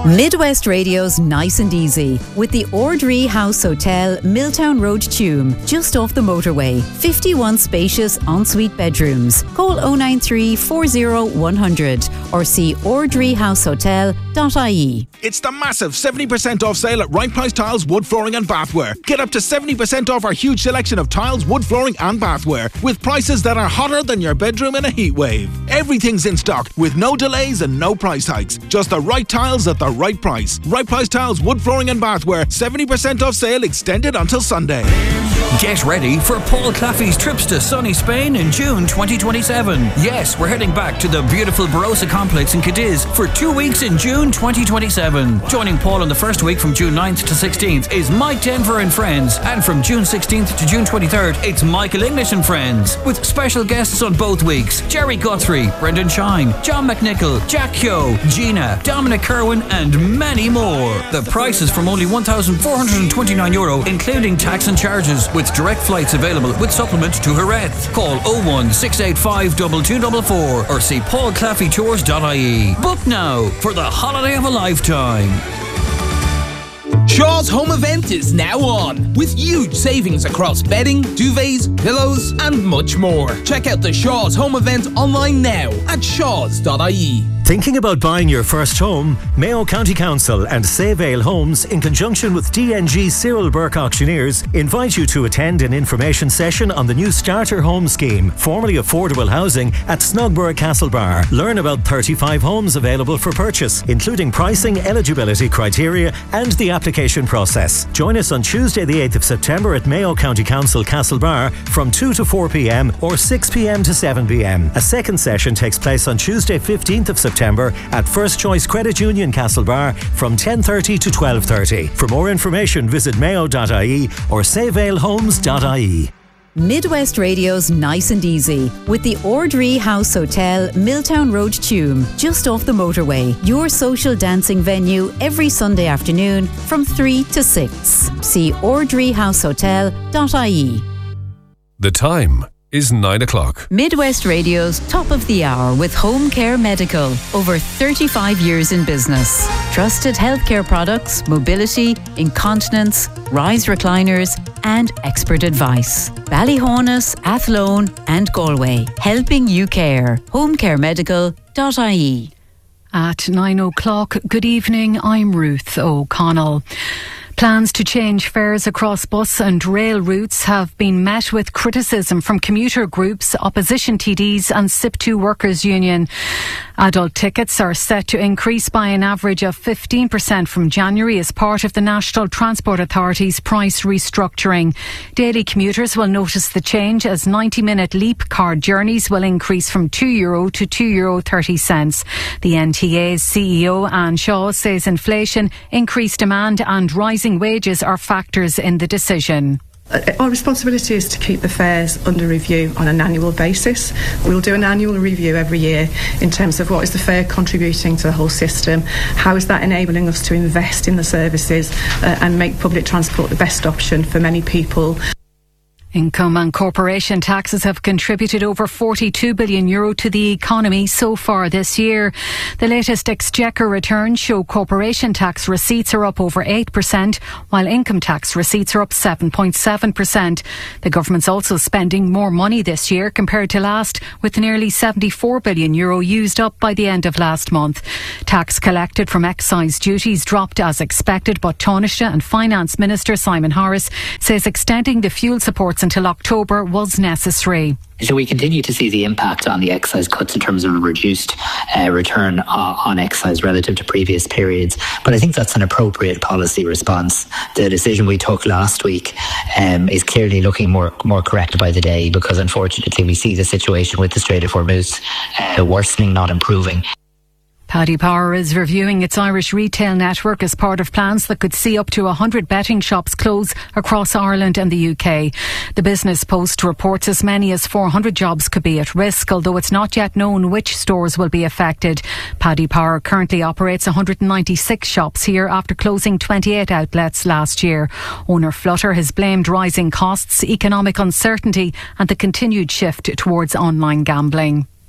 Midwest Radio's Nice and Easy with the Ordree House Hotel, Milltown Road, Tuam, just off the motorway. 51 spacious ensuite bedrooms. Call 093 40 100 or see ordreehousehotel.ie. It's the massive 70% off sale at Right Price Tiles, Wood Flooring and Bathware. Get up to 70% off our huge selection of tiles, wood flooring and bathware with prices that are hotter than your bedroom in a heat wave. Everything's in stock with no delays and no price hikes. Just the right tiles at the right price. Right Price Tiles, Wood Flooring and Bathware. 70% off sale extended until Sunday. Get ready for Paul Claffey's trips to sunny Spain in June 2027. Yes, we're heading back to the beautiful Barossa complex in Cadiz for 2 weeks in June 2027. Joining Paul in the first week from June 9th to 16th is Mike Denver and Friends, and from June 16th to June 23rd it's Michael English and Friends, with special guests on both weeks: Jerry Guthrie, Brendan Shine, John McNichol, Jack Kyo, Gina, Dominic Kerwin and many more. The price is from only €1,429, including tax and charges, with direct flights available with supplement to Jerez. Call 01 685 2244 or see paulclaffeytours.ie. Book now for the holiday of a lifetime. Shaw's Home Event is now on, with huge savings across bedding, duvets, pillows and much more. Check out the Shaw's Home Event online now at shaws.ie. Thinking about buying your first home? Mayo County Council and Save Ale Homes, in conjunction with DNG Cyril Burke Auctioneers, invite you to attend an information session on the new Starter Home Scheme, formerly affordable housing, at Snugborough Castlebar. Learn about 35 homes available for purchase, including pricing, eligibility criteria and the application process. Join us on Tuesday the 8th of September at Mayo County Council Castlebar from 2 to 4 p.m. or 6 p.m. to 7 p.m. A second session takes place on Tuesday 15th of September at First Choice Credit Union Castlebar from 10:30 to 12:30. For more information, visit mayo.ie or savealehomes.ie. Midwest Radio's Nice and Easy with the Ordree House Hotel, Milltown Road, Tuam, just off the motorway. Your social dancing venue every Sunday afternoon from 3 to 6. See ordreehousehotel.ie. The time is 9 o'clock. Midwest Radio's Top of the Hour with Home Care Medical. Over 35 years in business. Trusted healthcare products, mobility, incontinence, rise recliners and expert advice. Ballyhonus, Athlone and Galway. Helping you care. homecaremedical.ie. At 9 o'clock, good evening, I'm Ruth O'Connell. Plans to change fares across bus and rail routes have been met with criticism from commuter groups, opposition TDs and SIP2 Workers Union. Adult tickets are set to increase by an average of 15% from January as part of the National Transport Authority's price restructuring. Daily commuters will notice the change as 90-minute Leap card journeys will increase from €2 to €2.30. The NTA's CEO Anne Shaw says inflation, increased demand and rising wages are factors in the decision. Our responsibility is to keep the fares under review on an annual basis. We'll do an annual review every year in terms of what is the fare contributing to the whole system, how is that enabling us to invest in the services and make public transport the best option for many people. Income and corporation taxes have contributed over €42 billion to the economy so far this year. The latest Exchequer returns show corporation tax receipts are up over 8%, while income tax receipts are up 7.7%. The government's also spending more money this year compared to last, with nearly €74 billion used up by the end of last month. Tax collected from excise duties dropped as expected, but Taoiseach and Finance Minister Simon Harris says extending the fuel supports until October was necessary. So we continue to see the impact on the excise cuts in terms of a reduced return on excise relative to previous periods. But I think that's an appropriate policy response. The decision we took last week is clearly looking more correct by the day, because unfortunately we see the situation with the Strait of Hormuz worsening, not improving. Paddy Power is reviewing its Irish retail network as part of plans that could see up to 100 betting shops close across Ireland and the UK. The Business Post reports as many as 400 jobs could be at risk, although it's not yet known which stores will be affected. Paddy Power currently operates 196 shops here after closing 28 outlets last year. Owner Flutter has blamed rising costs, economic uncertainty and the continued shift towards online gambling.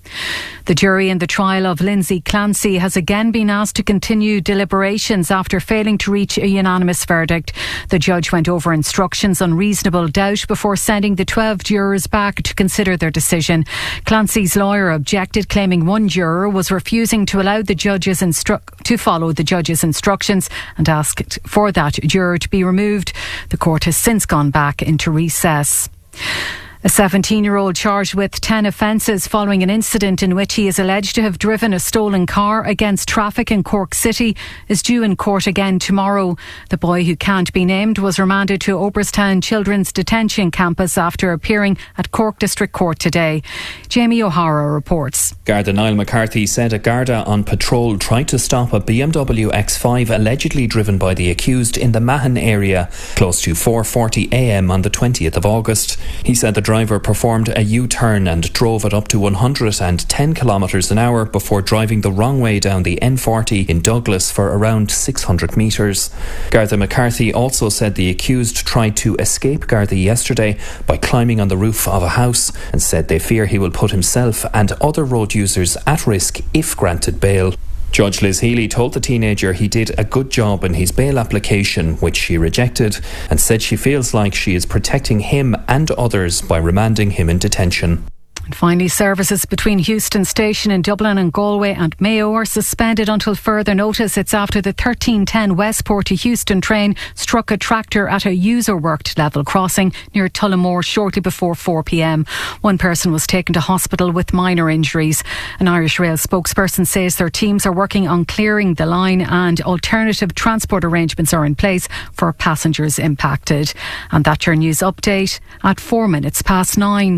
The jury in the trial of Lindsay Clancy has again been asked to continue deliberations after failing to reach a unanimous verdict. The judge went over instructions on reasonable doubt before sending the 12 jurors back to consider their decision. Clancy's lawyer objected, claiming one juror was refusing to allow the judge's to follow the judge's instructions and asked for that juror to be removed. The court has since gone back into recess. A 17-year-old charged with 10 offences following an incident in which he is alleged to have driven a stolen car against traffic in Cork City is due in court again tomorrow. The boy, who can't be named, was remanded to Oberstown Children's Detention Campus after appearing at Cork District Court today. Jamie O'Hara reports. Garda Niall McCarthy said a Garda on patrol tried to stop a BMW X5 allegedly driven by the accused in the Mahon area close to 4:40 a.m. on the 20th of August. He said the driver performed a U-turn and drove at up to 110 kilometres an hour before driving the wrong way down the N40 in Douglas for around 600 metres. Garda McCarthy also said the accused tried to escape Garda yesterday by climbing on the roof of a house and said they fear he will put himself and other road users at risk if granted bail. Judge Liz Healy told the teenager he did a good job in his bail application, which she rejected, and said she feels like she is protecting him and others by remanding him in detention. And finally, services between Heuston Station in Dublin and Galway and Mayo are suspended until further notice. It's after the 1310 Westport to Heuston train struck a tractor at a user-worked level crossing near Tullamore shortly before 4 p.m. One person was taken to hospital with minor injuries. An Irish Rail spokesperson says their teams are working on clearing the line and alternative transport arrangements are in place for passengers impacted. And that's your news update at 9:04.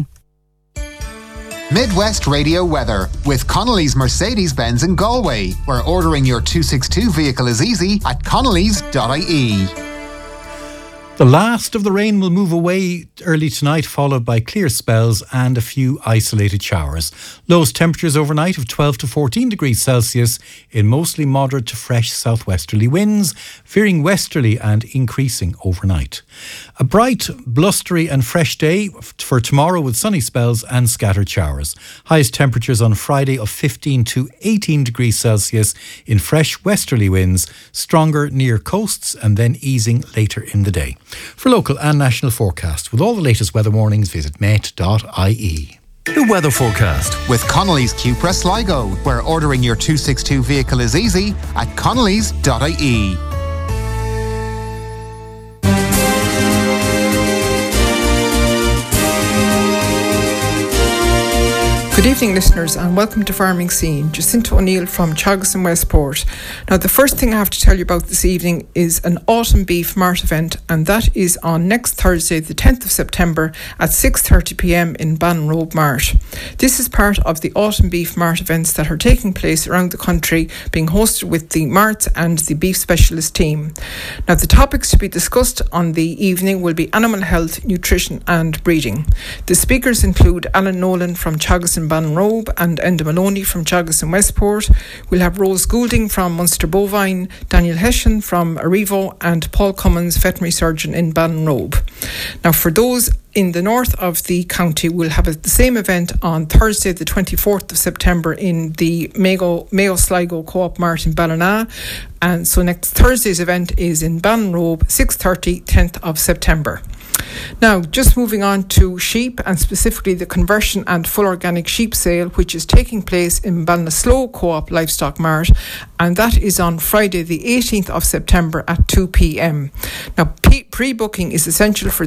Midwest Radio weather with Connolly's Mercedes-Benz in Galway, where ordering your 262 vehicle is easy at connolly's.ie. The last of the rain will move away early tonight, followed by clear spells and a few isolated showers. Lowest temperatures overnight of 12 to 14 degrees Celsius in mostly moderate to fresh southwesterly winds, veering westerly and increasing overnight. A bright, blustery and fresh day for tomorrow with sunny spells and scattered showers. Highest temperatures on Friday of 15 to 18 degrees Celsius in fresh westerly winds, stronger near coasts and then easing later in the day. For local and national forecast, with all the latest weather warnings, visit met.ie. The weather forecast with Connolly's Cupra Sligo, where ordering your 262 vehicle is easy at connolly's.ie. Good evening, listeners, and welcome to Farming Scene. Jacinta O'Neill from Teagasc and Westport. Now, the first thing I have to tell you about this evening is an Autumn Beef Mart event, and that is on next Thursday, the 10th of September at 6:30 p.m. in Ballinrobe Mart. This is part of the Autumn Beef Mart events that are taking place around the country, being hosted with the Marts and the Beef Specialist team. Now, the topics to be discussed on the evening will be animal health, nutrition and breeding. The speakers include Alan Nolan from Teagasc and Ballinrobe and Enda Maloney from Teagasc and Westport. We'll have Rose Goulding from Munster Bovine, Daniel Hessian from Arrivo and Paul Cummins, veterinary surgeon in Ballinrobe. Now, for those in the north of the county, we'll have the same event on Thursday the 24th of September in the Mayo Sligo Co-op Mart in Ballina. And so next Thursday's event is in Ballinrobe, 6:30, 10th of September. Now, just moving on to sheep, and specifically the conversion and full organic sheep sale, which is taking place in Ballinasloe Co-op Livestock Mart, and that is on Friday the 18th of September at 2 p.m. Now, pre-booking is essential for